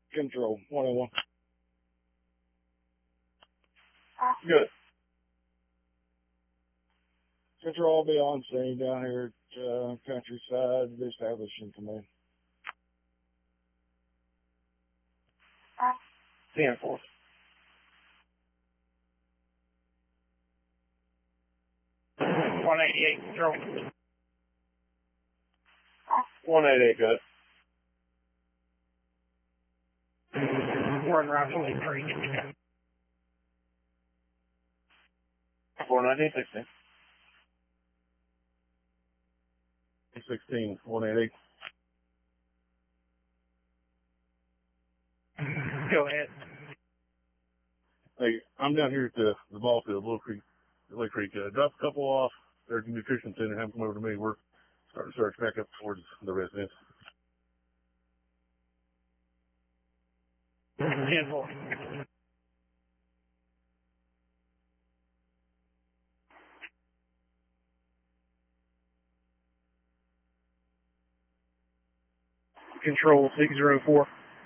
Control 101. Good. Control will be on scene down here at Countryside, establishing command. 10-4. .188 control. 188, good. We're in Rifle 83. 419, 16. 16, 188. Go ahead. Hey, I'm down here at the ball field, Lake Creek. Drop a couple off their nutrition center, have them come over to me. We're starting to search back up towards the residence. Handful. Control 604.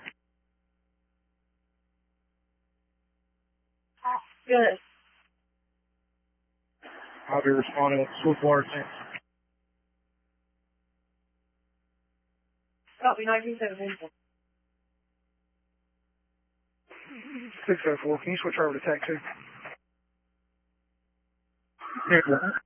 Good. I'll be responding with Swiftwater tanks. Copy 1917. 604, can you switch over to TAC 2?